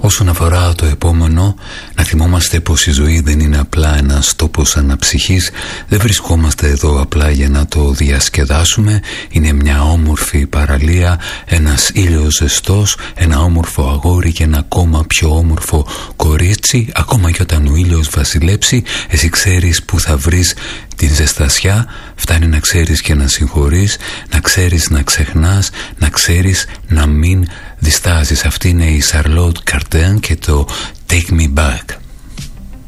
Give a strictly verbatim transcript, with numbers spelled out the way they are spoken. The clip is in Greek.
Όσον αφορά το επόμενο, να θυμόμαστε πως η ζωή δεν είναι απλά ένας τόπος αναψυχής. Δεν βρισκόμαστε εδώ απλά για να το διασκεδάσουμε. Είναι μια όμορφη παραλία, ένας ήλιος ζεστός, ένα όμορφο αγόρι και ένα ακόμα πιο όμορφο κορίτσι. Ακόμα και όταν ο ήλιος βασιλέψει, εσύ ξέρεις που θα βρεις την ζεστασιά. Φτάνει να ξέρεις και να συγχωρείς, να ξέρεις να ξεχνάς, να ξέρεις να μην διστάζεις. Αυτή είναι η Charlotte Cardin και το Take Me Back.